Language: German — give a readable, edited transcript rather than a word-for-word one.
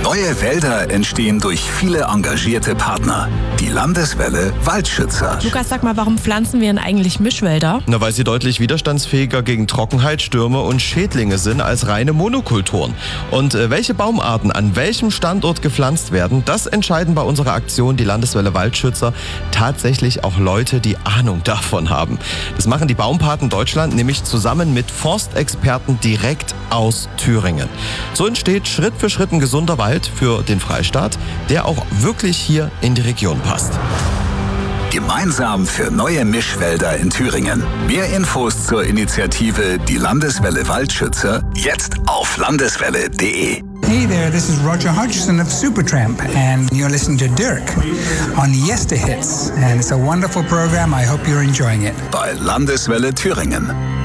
Neue Wälder entstehen durch viele engagierte Partner. Die Landeswelle Waldschützer. Lukas, sag mal, warum pflanzen wir denn eigentlich Mischwälder? Na, weil sie deutlich widerstandsfähiger gegen Trockenheit, Stürme und Schädlinge sind als reine Monokulturen. Und welche Baumarten an welchem Standort gepflanzt werden, das entscheiden bei unserer Aktion die Landeswelle Waldschützer tatsächlich auch Leute, die Ahnung davon haben. Das machen die Baumpaten Deutschland nämlich zusammen mit Forstexperten direkt aus Thüringen. So entsteht Schritt für Schritt ein gesunder Wald für den Freistaat, der auch wirklich hier in die Region passt. Gemeinsam für neue Mischwälder in Thüringen. Mehr Infos zur Initiative Die Landeswelle Waldschützer jetzt auf landeswelle.de. Hey there, this is Roger Hodgson of Supertramp, and you're listening to Dirk on Yester Hits. And it's a wonderful program. I hope you're enjoying it. Bei Landeswelle Thüringen.